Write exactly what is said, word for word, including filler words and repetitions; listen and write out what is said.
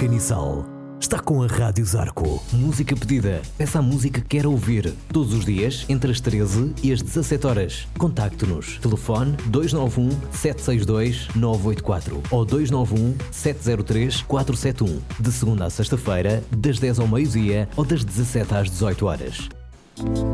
Canissal está com a Rádio Zarco. Música pedida. Peça a música que quer ouvir. Todos os dias, entre as treze e as dezassete horas. Contacte-nos. Telefone dois nove um, sete seis dois, nove oito quatro ou dois nove um, sete zero três, quatro sete um. De segunda a sexta-feira, das dez ao meio-dia ou das dezassete às dezoito horas.